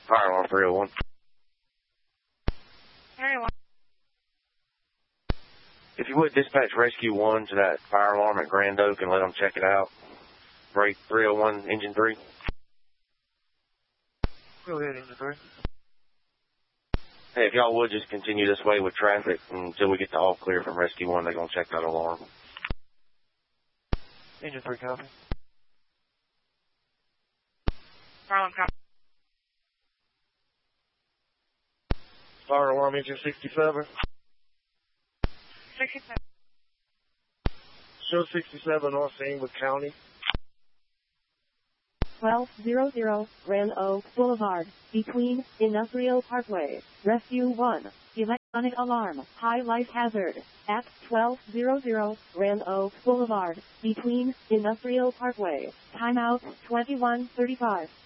Fire alarm 301. Area 1. If you would, dispatch Rescue 1 to that fire alarm at Grand Oak and let them check it out. Break 301, engine 3. Go ahead, engine 3. Hey, if y'all would just continue this way with traffic until we get the all clear from Rescue 1, they're going to check that alarm. Engine 3, copy. Fire alarm copy. Fire alarm, engine 67. 67. Show 67 on scene with county. 1200 Grand Oak Boulevard, between Industrial Parkway, Rescue 1, electronic alarm, high life hazard, at 1200 Grand Oak Boulevard, between Industrial Parkway, timeout 21:35.